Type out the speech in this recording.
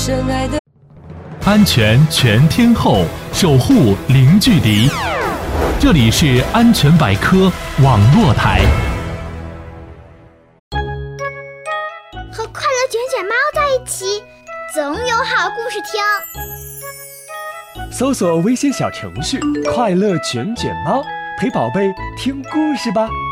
深爱的安全全天候，守护零距离。这里是安全百科网络台。 和快乐卷卷猫在一起，总有好故事听。 搜索微信小程序“快乐卷卷猫”，陪宝贝听故事吧。